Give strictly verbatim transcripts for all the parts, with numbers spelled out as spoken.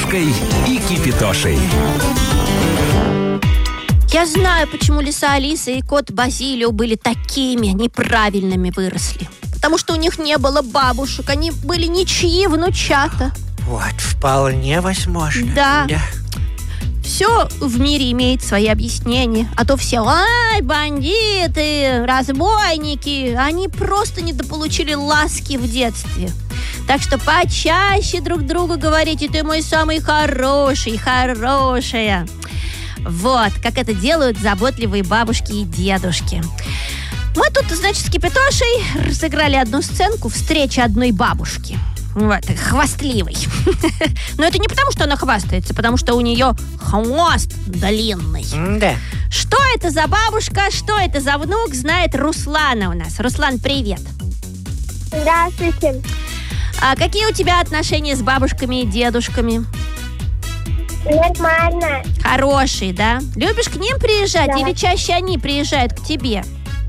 Машей и Кипитошей. Я знаю, почему лиса Алиса и кот Базилио были такими неправильными выросли. Потому что у них не было бабушек. Они были ничьи внучата. Вот, вполне возможно. Да. да. Все в мире имеет свои объяснения. А то все, ай, бандиты, разбойники. Они просто недополучили ласки в детстве. Так что почаще друг другу говорите: ты мой самый хороший, хорошая. Вот, как это делают заботливые бабушки и дедушки. Мы тут, значит, с Кипитошей разыграли одну сценку встречи одной бабушки. Вот, хвастливой. Но это не потому, что она хвастается, потому что у нее хвост длинный. Да. Что это за бабушка, что это за внук, знает Руслана у нас. Руслан, привет. Здравствуйте. А какие у тебя отношения с бабушками и дедушками? Нормально. Хорошие, да? Любишь к ним приезжать, Да. или чаще они приезжают к тебе?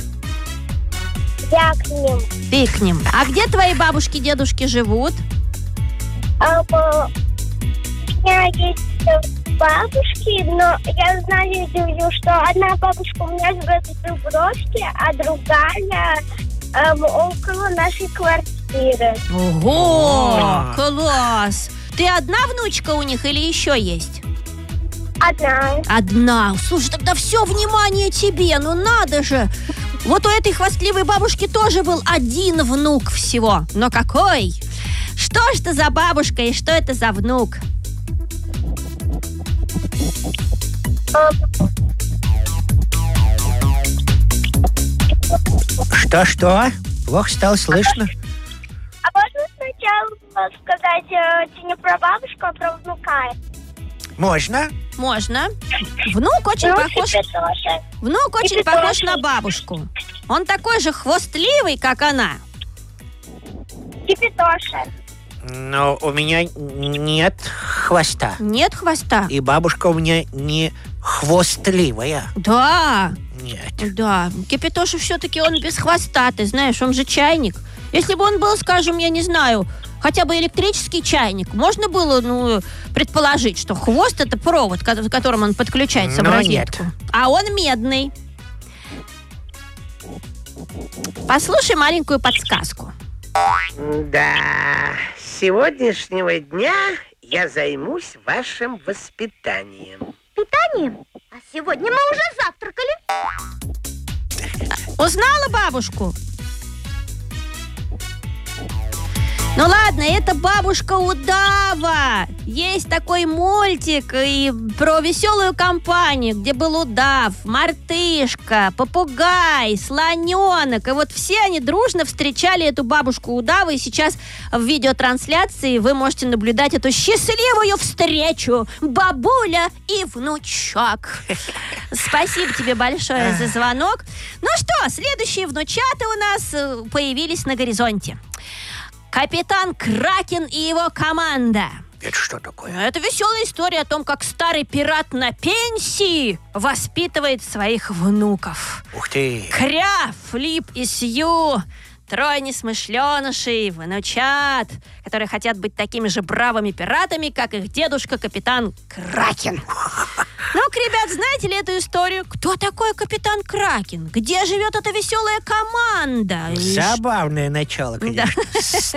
Я к ним. Ты к ним. А где твои бабушки и дедушки живут? А, по- у меня есть бабушки, но я знаю, что одна бабушка у меня живет в Дубровке, а другая эм, около нашей квартиры. Ого, О. класс! Ты одна внучка у них или еще есть? Одна. Одна. Слушай, тогда все внимание тебе, ну надо же. Вот у этой хвастливой бабушки тоже был один внук всего. Но какой? Что ж это за бабушка и что это за внук? Эм, Что-что? Плохо стало слышно. А можно сначала сказать э, не про бабушку, а про внука? Можно? Можно. Внук очень Ну, похож. тебе тоже. Внук очень Тебе похож тоже. на бабушку. Он такой же хвастливый, как она. Тебе тоже. Но у меня нет хвоста. Нет хвоста? И бабушка у меня не хвостливая. Да, Нет. да. Кипитоша все-таки он без хвоста, ты знаешь, он же чайник. Если бы он был, скажем, я не знаю, хотя бы электрический чайник, можно было, ну, предположить, что хвост — это провод, ко- которым он подключается в Но розетку. нет. А он медный. Послушай маленькую подсказку. Да, с сегодняшнего дня я займусь вашим воспитанием. Питанием? А сегодня мы уже завтракали. Узнала бабушку? Ну ладно, это бабушка удава. Есть такой мультик и про веселую компанию, где был удав, мартышка, попугай, слоненок. И вот все они дружно встречали эту бабушку удаву. И сейчас в видеотрансляции вы можете наблюдать эту счастливую встречу. Бабуля и внучок. Спасибо тебе большое за звонок. Ну что, следующие внучата у нас э, появились на горизонте. Капитан Кракен и его команда. Это что такое? Это веселая история о том, как старый пират на пенсии воспитывает своих внуков. Ух ты! Кря, Флип и Сью. Трое несмышленышей, внучат, которые хотят быть такими же бравыми пиратами, как их дедушка капитан Кракен. Ну-ка, ребят, знаете ли эту историю? Кто такой капитан Кракен? Где живет эта веселая команда? И Забавное начало, конечно.